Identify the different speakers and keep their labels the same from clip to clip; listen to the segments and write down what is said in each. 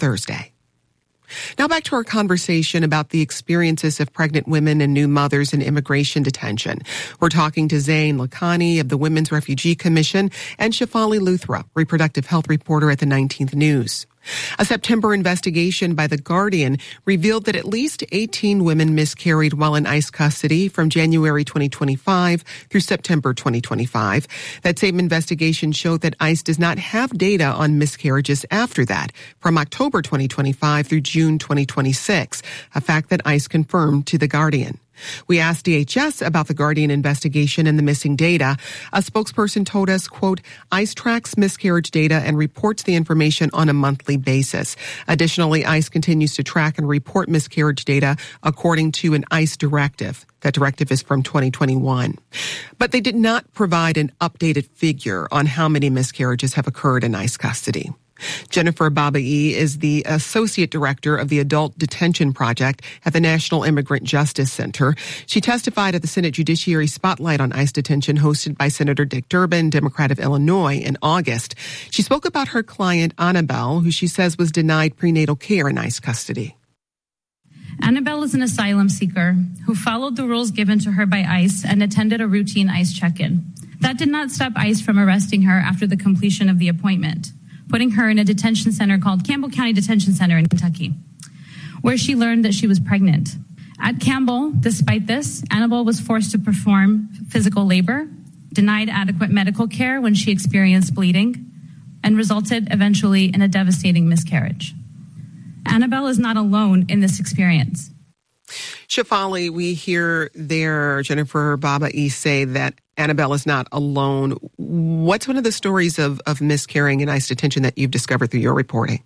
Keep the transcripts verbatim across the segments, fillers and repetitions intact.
Speaker 1: Thursday. Now back to our conversation about the experiences of pregnant women and new mothers in immigration detention. We're talking to Zain Lakhani of the Women's Refugee Commission and Shefali Luthra, reproductive health reporter at the nineteenth News. A September investigation by The Guardian revealed that at least eighteen women miscarried while in ICE custody from January twenty twenty-five through September twenty twenty-five. That same investigation showed that ICE does not have data on miscarriages after that, from October twenty twenty-five through June twenty twenty-six, a fact that ICE confirmed to The Guardian. We asked D H S about the Guardian investigation and the missing data. A spokesperson told us, quote, ICE tracks miscarriage data and reports the information on a monthly basis. Additionally, ICE continues to track and report miscarriage data according to an ICE directive. That directive is from twenty twenty-one. But they did not provide an updated figure on how many miscarriages have occurred in ICE custody. Jennifer Babai is the Associate Director of the Adult Detention Project at the National Immigrant Justice Center. She testified at the Senate Judiciary Spotlight on ICE detention hosted by Senator Dick Durbin, Democrat of Illinois, in August. She spoke about her client, Annabelle, who she says was denied prenatal care in ICE custody.
Speaker 2: Annabelle is an asylum seeker who followed the rules given to her by ICE and attended a routine ICE check-in. That did not stop ICE from arresting her after the completion of the appointment, putting her in a detention center called Campbell County Detention Center in Kentucky, where she learned that she was pregnant. At Campbell, despite this, Annabelle was forced to perform physical labor, denied adequate medical care when she experienced bleeding, and resulted eventually in a devastating miscarriage. Annabelle is not alone in this experience.
Speaker 1: Shefali, we hear there Jennifer Babai say that Annabelle is not alone. What's one of the stories of, of miscarrying in ICE detention that you've discovered through your reporting?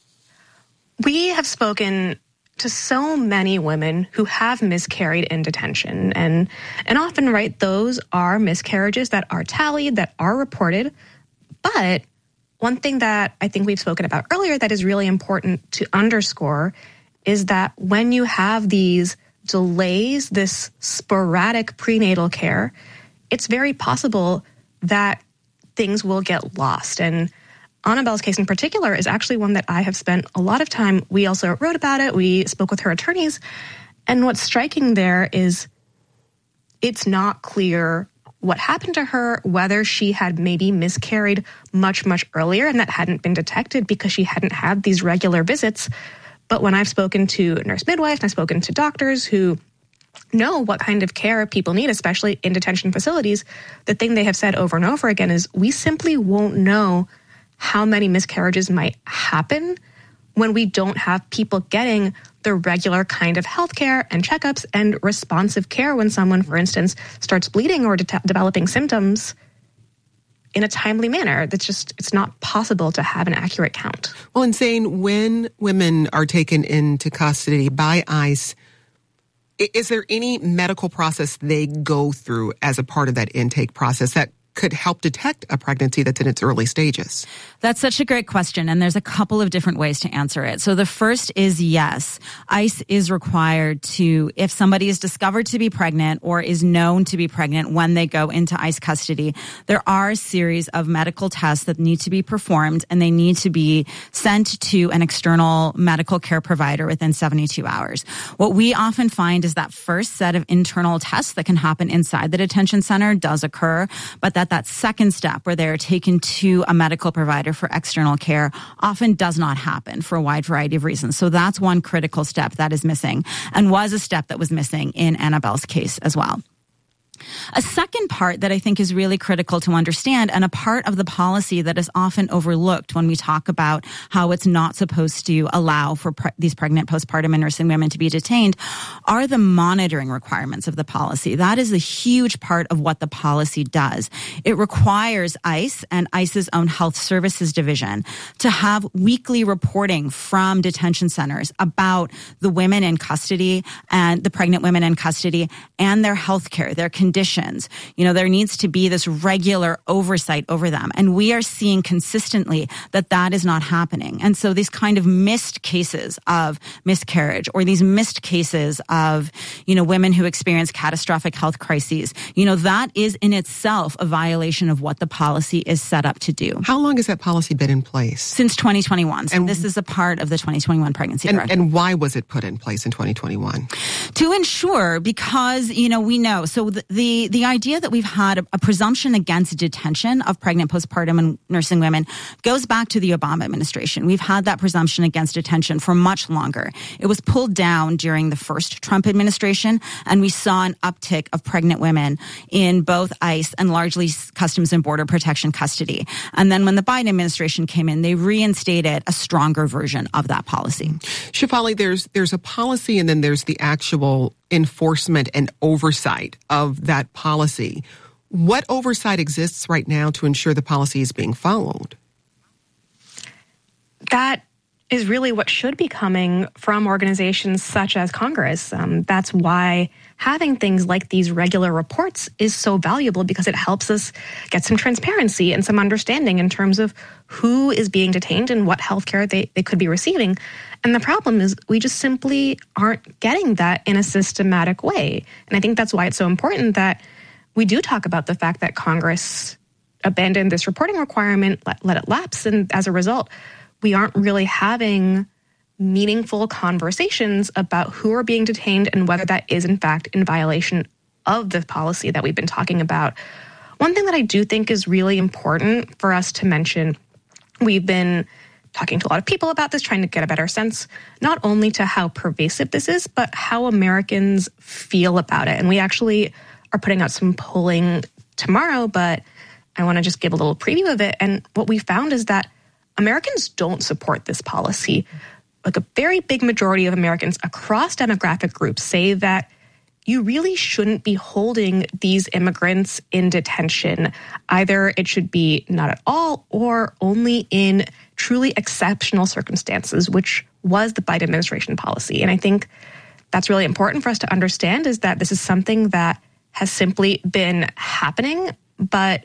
Speaker 3: We have spoken to so many women who have miscarried in detention. And, and often, right, those are miscarriages that are tallied, that are reported. But one thing that I think we've spoken about earlier that is really important to underscore is that when you have these delays, this sporadic prenatal care, it's very possible that things will get lost. And Annabelle's case in particular is actually one that I have spent a lot of time. We also wrote about it. We spoke with her attorneys. And what's striking there is it's not clear what happened to her, whether she had maybe miscarried much, much earlier and that hadn't been detected because she hadn't had these regular visits. But when I've spoken to nurse midwives and I've spoken to doctors who know what kind of care people need, especially in detention facilities, the thing they have said over and over again is we simply won't know how many miscarriages might happen when we don't have people getting the regular kind of health care and checkups and responsive care when someone, for instance, starts bleeding or de- developing symptoms in a timely manner. That's just, it's not possible to have an accurate count.
Speaker 1: Well, and Zain, when women are taken into custody by ICE, is there any medical process they go through as a part of that intake process that could help detect a pregnancy that's in its early stages?
Speaker 4: That's such a great question, and there's a couple of different ways to answer it. So the first is yes. ICE is required to, if somebody is discovered to be pregnant or is known to be pregnant when they go into ICE custody, there are a series of medical tests that need to be performed, and they need to be sent to an external medical care provider within seventy-two hours. What we often find is that first set of internal tests that can happen inside the detention center does occur, but that that second step where they're taken to a medical provider for external care often does not happen for a wide variety of reasons. So that's one critical step that is missing and was a step that was missing in Annabelle's case as well. A second part that I think is really critical to understand, and a part of the policy that is often overlooked when we talk about how it's not supposed to allow for pre- these pregnant postpartum and nursing women to be detained, are the monitoring requirements of the policy. That is a huge part of what the policy does. It requires ICE and ICE's own health services division to have weekly reporting from detention centers about the women in custody and the pregnant women in custody and their health care, their conditions, conditions. You know, there needs to be this regular oversight over them. And we are seeing consistently that that is not happening. And so these kind of missed cases of miscarriage or these missed cases of, you know, women who experience catastrophic health crises, you know, that is in itself a violation of what the policy is set up to do.
Speaker 1: How long has that policy been in place?
Speaker 4: Since twenty twenty-one. So
Speaker 1: and,
Speaker 4: this is a part of the twenty twenty-one pregnancy
Speaker 1: and,
Speaker 4: directive.
Speaker 1: And why was it put in place in twenty twenty-one?
Speaker 4: To ensure, because, you know, we know. So the the, the idea that we've had a, a presumption against detention of pregnant, postpartum, and nursing women goes back to the Obama administration. We've had that presumption against detention for much longer. It was pulled down during the first Trump administration, and we saw an uptick of pregnant women in both ICE and largely Customs and Border Protection custody. And then when the Biden administration came in, they reinstated a stronger version of that policy.
Speaker 1: Shefali, there's there's a policy and then there's the actual enforcement and oversight of that policy. What oversight exists right now to ensure the policy is being followed?
Speaker 3: That is really what should be coming from organizations such as Congress. Um, that's why having things like these regular reports is so valuable, because it helps us get some transparency and some understanding in terms of who is being detained and what health care they, they could be receiving. And the problem is we just simply aren't getting that in a systematic way. And I think that's why it's so important that we do talk about the fact that Congress abandoned this reporting requirement, let, let it lapse, and as a result, we aren't really having meaningful conversations about who are being detained and whether that is, in fact, in violation of the policy that we've been talking about. One thing that I do think is really important for us to mention, we've been talking to a lot of people about this, trying to get a better sense, not only to how pervasive this is, but how Americans feel about it. And we actually are putting out some polling tomorrow, but I want to just give a little preview of it. And what we found is that Americans don't support this policy. Like a very big majority of Americans across demographic groups say that you really shouldn't be holding these immigrants in detention. Either it should be not at all or only in truly exceptional circumstances, which was the Biden administration policy. And I think that's really important for us to understand, is that this is something that has simply been happening, but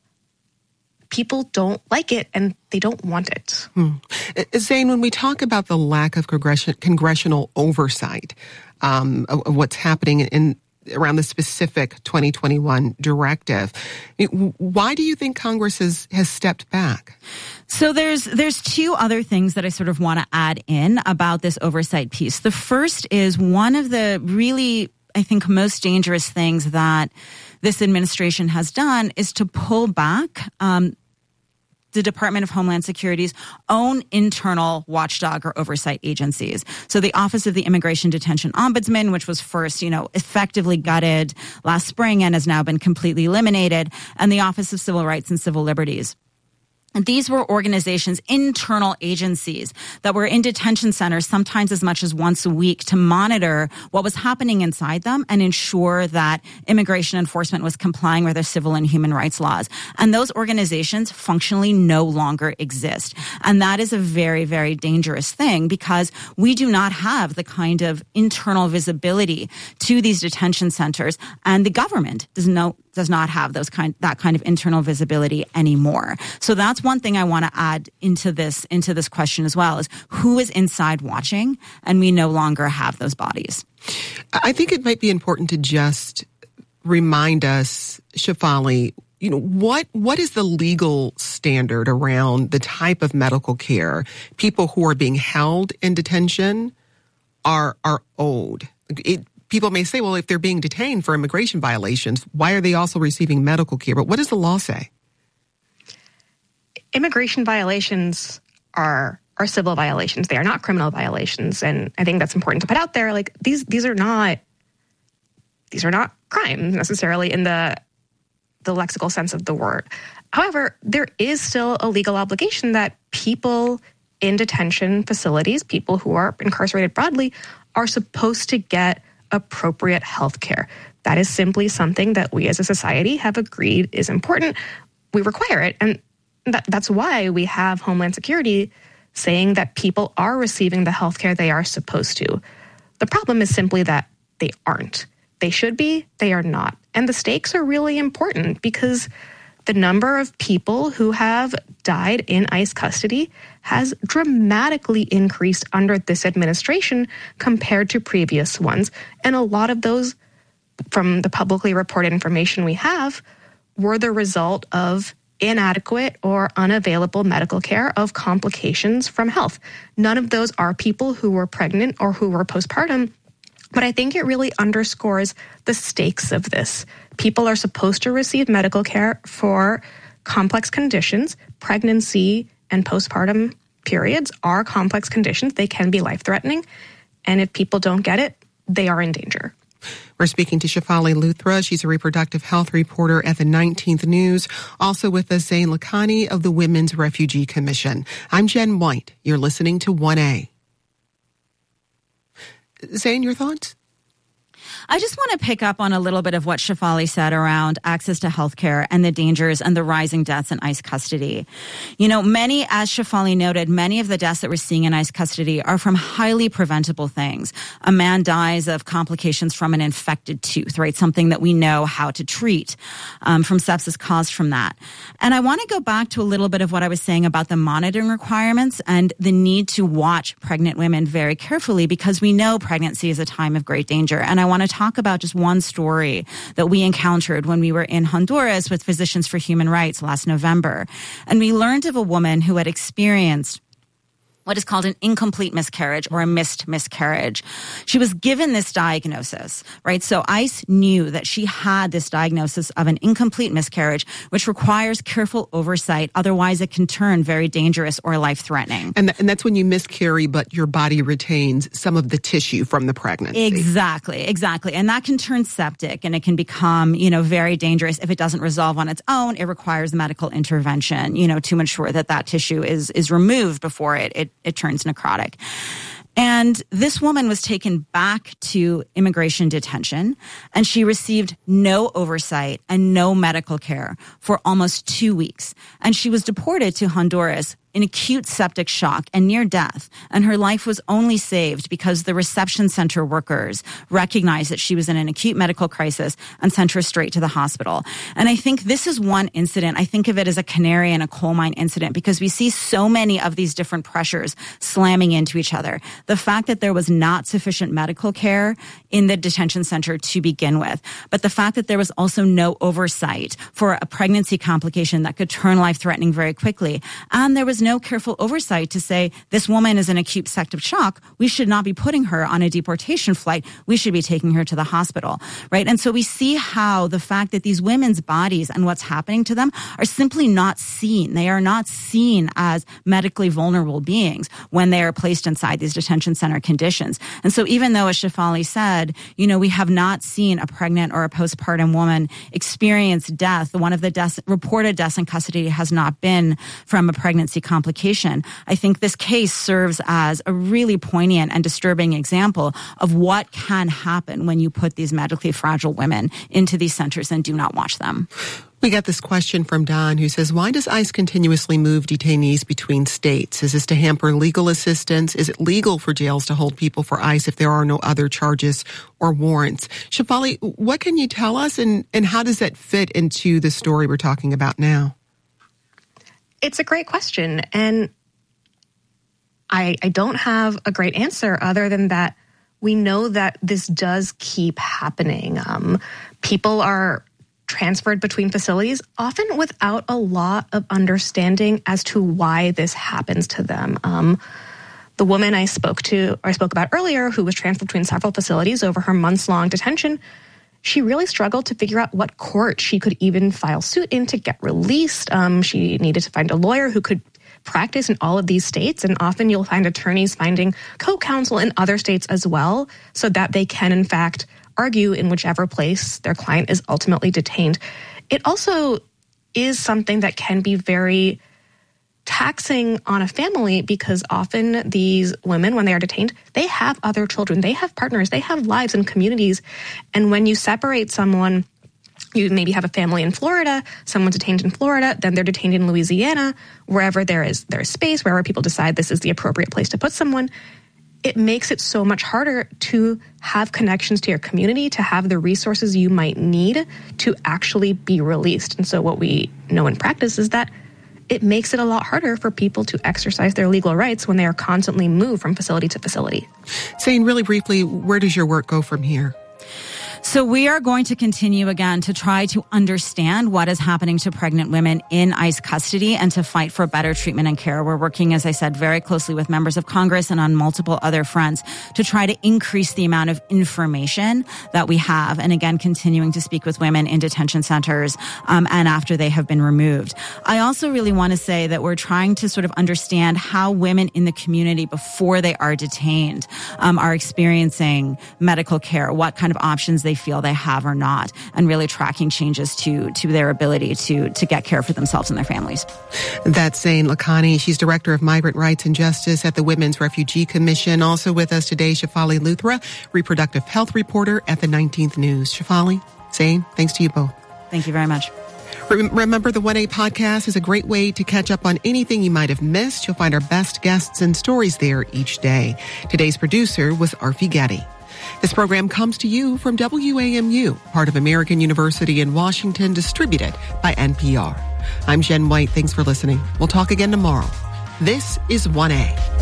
Speaker 3: people don't like it and they don't want it.
Speaker 1: Hmm. Zane, when we talk about the lack of congression, congressional oversight um, of, of what's happening in around the specific twenty twenty-one directive, why do you think Congress has, has stepped back?
Speaker 4: So there's there's two other things that I sort of want to add in about this oversight piece. The first is one of the really, I think, most dangerous things that this administration has done is to pull back um, the Department of Homeland Security's own internal watchdog or oversight agencies. So the Office of the Immigration Detention Ombudsman, which was first, you know, effectively gutted last spring and has now been completely eliminated, and the Office of Civil Rights and Civil Liberties. And these were organizations, internal agencies that were in detention centers sometimes as much as once a week to monitor what was happening inside them and ensure that immigration enforcement was complying with their civil and human rights laws. And those organizations functionally no longer exist. And that is a very, very dangerous thing, because we do not have the kind of internal visibility to these detention centers, and the government does no does not have those kind that kind of internal visibility anymore. So that's one thing I want to add into this into this question as well, is who is inside watching, and we no longer have those bodies.
Speaker 1: I think it might be important to just remind us, Shefali, you know, what what is the legal standard around the type of medical care people who are being held in detention are are owed? It, People may say, well, if they're being detained for immigration violations, why are they also receiving medical care? But what does the law say?
Speaker 3: Immigration violations are are civil violations. They are not criminal violations. And I think that's important to put out there. Like these these are not these are not crimes necessarily in the the lexical sense of the word. However, there is still a legal obligation that people in detention facilities, people who are incarcerated broadly, are supposed to get appropriate health care. That is simply something that we as a society have agreed is important. We require it. And that, that's why we have Homeland Security saying that people are receiving the health care they are supposed to. The problem is simply that they aren't. They should be, they are not. And the stakes are really important because the number of people who have died in ICE custody has dramatically increased under this administration compared to previous ones. And a lot of those, from the publicly reported information we have, were the result of inadequate or unavailable medical care of complications from health. None of those are people who were pregnant or who were postpartum. But I think it really underscores the stakes of this. People are supposed to receive medical care for complex conditions. Pregnancy and postpartum periods are complex conditions. They can be life-threatening. And if people don't get it, they are in danger.
Speaker 1: We're speaking to Shefali Luthra. She's a reproductive health reporter at the nineteenth News. Also with us, Zain Lakhani of the Women's Refugee Commission. I'm Jen White. You're listening to one A. Zain, your thoughts?
Speaker 4: I just want to pick up on a little bit of what Shefali said around access to healthcare and the dangers and the rising deaths in ICE custody. You know, many, as Shefali noted, many of the deaths that we're seeing in ICE custody are from highly preventable things. A man dies of complications from an infected tooth, right? Something that we know how to treat, um, from sepsis caused from that. And I want to go back to a little bit of what I was saying about the monitoring requirements and the need to watch pregnant women very carefully because we know pregnancy is a time of great danger. And I want to talk about just one story that we encountered when we were in Honduras with Physicians for Human Rights last November. And we learned of a woman who had experienced what is called an incomplete miscarriage or a missed miscarriage. She was given this diagnosis, right? So ICE knew that she had this diagnosis of an incomplete miscarriage, which requires careful oversight. Otherwise, it can turn very dangerous or life-threatening.
Speaker 1: And, th- and that's when you miscarry, but your body retains some of the tissue from the pregnancy.
Speaker 4: Exactly, exactly. And that can turn septic and it can become, you know, very dangerous if it doesn't resolve on its own. It requires medical intervention, you know, to ensure that that tissue is, is removed before it, it it turns necrotic. And this woman was taken back to immigration detention, and she received no oversight and no medical care for almost two weeks. And she was deported to Honduras in acute septic shock and near death. And her life was only saved because the reception center workers recognized that she was in an acute medical crisis and sent her straight to the hospital. And I think this is one incident. I think of it as a canary in a coal mine incident because we see so many of these different pressures slamming into each other. The fact that there was not sufficient medical care in the detention center to begin with, but the fact that there was also no oversight for a pregnancy complication that could turn life-threatening very quickly. And there was no careful oversight to say, this woman is in acute septic shock. We should not be putting her on a deportation flight. We should be taking her to the hospital, right? And so we see how the fact that these women's bodies and what's happening to them are simply not seen. They are not seen as medically vulnerable beings when they are placed inside these detention center conditions. And so even though, as Shefali said, you know, we have not seen a pregnant or a postpartum woman experience death, one of the deaths, reported deaths in custody has not been from a pregnancy complication. I think this case serves as a really poignant and disturbing example of what can happen when you put these medically fragile women into these centers and do not watch them.
Speaker 1: We got this question from Don who says, why does ICE continuously move detainees between states? Is this to hamper legal assistance? Is it legal for jails to hold people for ICE if there are no other charges or warrants? Shefali, what can you tell us and, and how does that fit into the story we're talking about now?
Speaker 3: It's a great question. And I, I don't have a great answer other than that we know that this does keep happening. Um, people are transferred between facilities, often without a lot of understanding as to why this happens to them. Um, the woman I spoke to, or I spoke about earlier, who was transferred between several facilities over her months-long detention, she really struggled to figure out what court she could even file suit in to get released. Um, she needed to find a lawyer who could practice in all of these states, and often you'll find attorneys finding co-counsel in other states as well, so that they can, in fact, argue in whichever place their client is ultimately detained. It also is something that can be very taxing on a family because often these women, when they are detained, they have other children, they have partners, they have lives and communities. And when you separate someone, you maybe have a family in Florida, someone's detained in Florida, then they're detained in Louisiana, wherever there is there is space, wherever people decide this is the appropriate place to put someone. it makes it so much harder to have connections to your community, to have the resources you might need to actually be released. And so what we know in practice is that it makes it a lot harder for people to exercise their legal rights when they are constantly moved from facility to facility.
Speaker 1: Zane, really briefly, where does your work go from here?
Speaker 4: So we are going to continue again to try to understand what is happening to pregnant women in ICE custody and to fight for better treatment and care. We're working, as I said, very closely with members of Congress and on multiple other fronts to try to increase the amount of information that we have. And again, continuing to speak with women in detention centers um, and after they have been removed. I also really want to say that we're trying to sort of understand how women in the community before they are detained um, are experiencing medical care, what kind of options they feel they have or not, and really tracking changes to to their ability to to get care for themselves and their families.
Speaker 1: That's Zane Lakhani. She's Director of Migrant Rights and Justice at the Women's Refugee Commission. Also with us today, Shefali Luthra, Reproductive Health Reporter at the nineteenth News. Shefali, Zane, thanks to you both.
Speaker 4: Thank you very much.
Speaker 1: Remember, the one A podcast is a great way to catch up on anything you might have missed. You'll find our best guests and stories there each day. Today's producer was Arfi Getty. This program comes to you from W A M U, part of American University in Washington, distributed by N P R. I'm Jen White. Thanks for listening. We'll talk again tomorrow. This is one A.